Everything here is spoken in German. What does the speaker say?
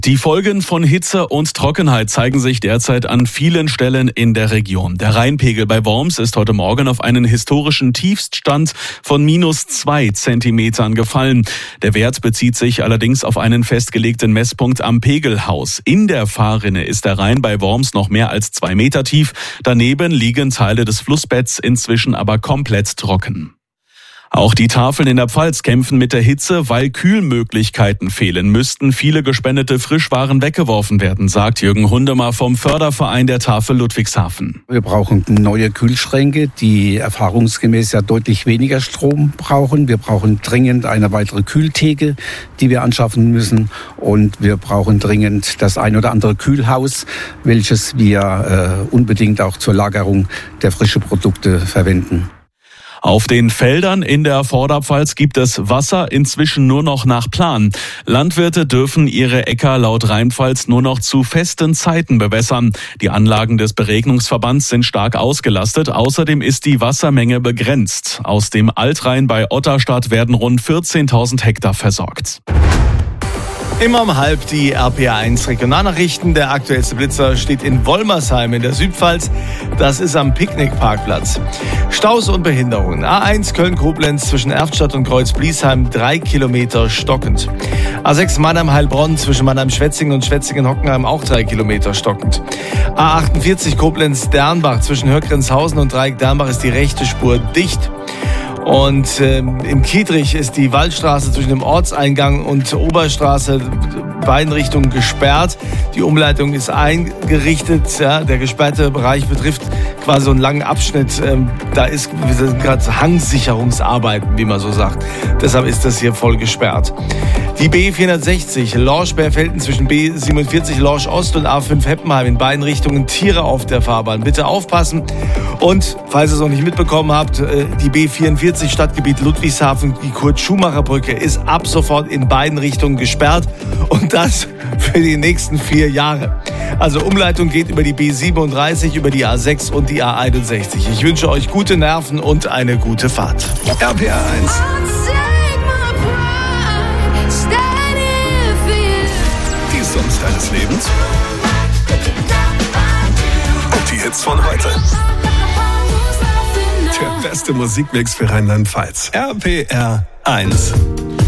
Die Folgen von Hitze und Trockenheit zeigen sich derzeit an vielen Stellen in der Region. Der Rheinpegel bei Worms ist heute Morgen auf einen historischen Tiefststand von -2 Zentimetern gefallen. Der Wert bezieht sich allerdings auf einen festgelegten Messpunkt am Pegelhaus. In der Fahrrinne ist der Rhein bei Worms noch mehr als 2 Meter tief. Daneben liegen Teile des Flussbetts inzwischen aber komplett trocken. Auch die Tafeln in der Pfalz kämpfen mit der Hitze, weil Kühlmöglichkeiten fehlen. Müssten viele gespendete Frischwaren weggeworfen werden, sagt Jürgen Hundemer vom Förderverein der Tafel Ludwigshafen. Wir brauchen neue Kühlschränke, die erfahrungsgemäß ja deutlich weniger Strom brauchen. Wir brauchen dringend eine weitere Kühltheke, die wir anschaffen müssen. Und wir brauchen dringend das ein oder andere Kühlhaus, welches wir unbedingt auch zur Lagerung der frischen Produkte verwenden. Auf den Feldern in der Vorderpfalz gibt es Wasser inzwischen nur noch nach Plan. Landwirte dürfen ihre Äcker laut Rheinpfalz nur noch zu festen Zeiten bewässern. Die Anlagen des Beregnungsverbands sind stark ausgelastet. Außerdem ist die Wassermenge begrenzt. Aus dem Altrhein bei Otterstadt werden rund 14.000 Hektar versorgt. Immer um 12:30 die RPA1 Regionalnachrichten. Der aktuellste Blitzer steht in Wolmersheim in der Südpfalz. Das ist am Picknickparkplatz. Staus und Behinderungen. A1 Köln-Koblenz zwischen Erftstadt und Kreuz-Bliesheim 3 Kilometer stockend. A6 Mannheim-Heilbronn zwischen Mannheim-Schwetzingen und Schwetzingen-Hockenheim auch 3 Kilometer stockend. A48 Koblenz-Dernbach zwischen Hörgrenzhausen und Dreieck-Dernbach ist die rechte Spur dicht. Und im Kietrich ist die Waldstraße zwischen dem Ortseingang und Oberstraße beiden Richtungen gesperrt. Die Umleitung ist eingerichtet. Ja, der gesperrte Bereich betrifft quasi so einen langen Abschnitt. Wir sind gerade Hangsicherungsarbeiten, wie man so sagt. Deshalb ist das hier voll gesperrt. Die B460 Lorsch-Bärfelden zwischen B47 Lorsch Ost und A5 Heppenheim in beiden Richtungen Tiere auf der Fahrbahn. Bitte aufpassen. Und, falls ihr es noch nicht mitbekommen habt, die B44 Stadtgebiet Ludwigshafen, die Kurt-Schumacher-Brücke ist ab sofort in beiden Richtungen gesperrt. Und das für die nächsten 4 Jahre. Also Umleitung geht über die B37, über die A6 und die A61. Ich wünsche euch gute Nerven und eine gute Fahrt. RPA1. Die Songs deines Lebens. Und die Hits von heute. Der beste Musikmix für Rheinland-Pfalz. RPR1.